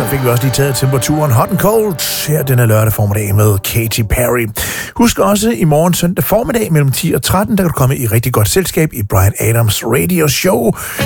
så fik vi også lige taget temperaturen hot and cold her denne lørdag formiddag med Katy Perry. Husk også i morgen søndag formiddag mellem 10 og 13, der kan du komme i rigtig godt selskab i Bryan Adams Radio Show.